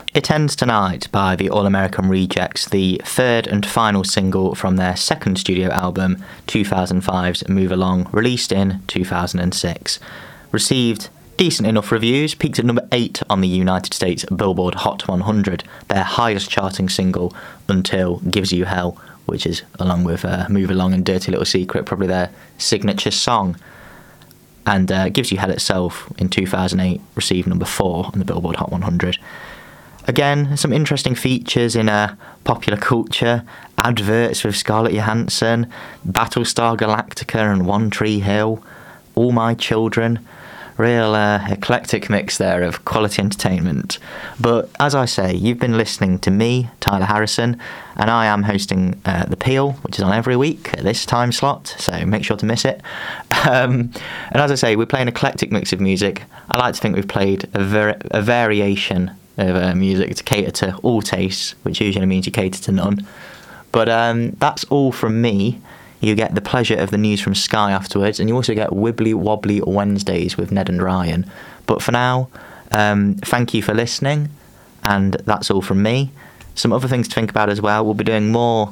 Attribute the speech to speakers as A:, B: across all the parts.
A: It Ends Tonight by the All-American Rejects, the third and final single from their second studio album, 2005's Move Along, released in 2006. Received decent enough reviews, peaked at number 8 on the United States Billboard Hot 100, their highest charting single until Gives You Hell, which is, along with Move Along and Dirty Little Secret, probably their signature song. And Gives You Hell itself, in 2008, received number 4 on the Billboard Hot 100. Again, some interesting features in popular culture, adverts with Scarlett Johansson, Battlestar Galactica and One Tree Hill, All My Children. Real eclectic mix there of quality entertainment. But as I say, you've been listening to me, Tyler Harrison, and I am hosting The Peel, which is on every week at this time slot, so make sure to miss it. And as I say, we play an eclectic mix of music. I like to think we've played a variation of music to cater to all tastes, which usually means you cater to none. But that's all from me. You get the pleasure of the news from Sky afterwards, and you also get Wibbly Wobbly Wednesdays with Ned and Ryan. But for now, thank you for listening, and that's all from me. Some other things to think about as well. We'll be doing more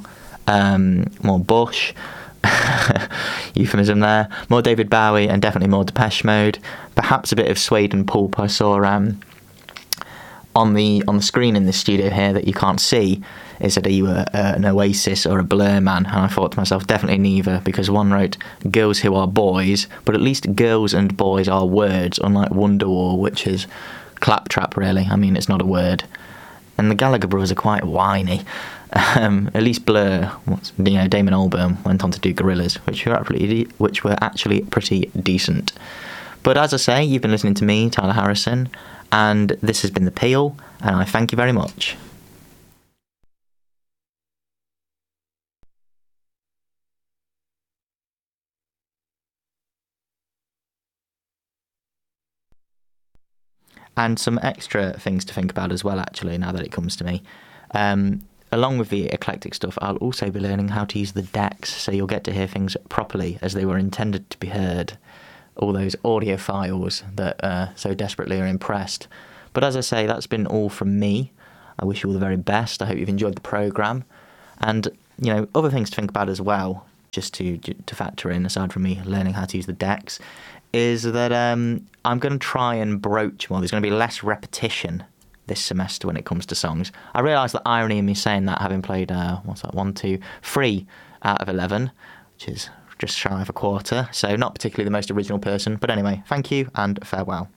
A: Bush, euphemism there, more David Bowie, and definitely more Depeche Mode. Perhaps a bit of Suede and Pulp. I saw on the screen in the studio here that you can't see. It said, are you an Oasis or a Blur man? And I thought to myself, definitely neither, because one wrote girls who are boys, but at least girls and boys are words, unlike Wonderwall, which is claptrap, really. I mean, it's not a word. And the Gallagher brothers are quite whiny. At least Blur, Damon Albarn went on to do Gorillaz, which were actually pretty decent. But as I say, you've been listening to me, Tyler Harrison, and this has been The Peel, and I thank you very much. And some extra things to think about as well, actually, now that it comes to me. Along with the eclectic stuff, I'll also be learning how to use the decks, so you'll get to hear things properly as they were intended to be heard. All those audio files that so desperately are impressed. But as I say, that's been all from me. I wish you all the very best. I hope you've enjoyed the programme. And, other things to think about as well, just to factor in, aside from me learning how to use the decks, is that I'm going to try and broach more. There's going to be less repetition this semester when it comes to songs. I realise the irony in me saying that, having played, 3 out of 11, which is just shy of a quarter, so not particularly the most original person. But anyway, thank you and farewell.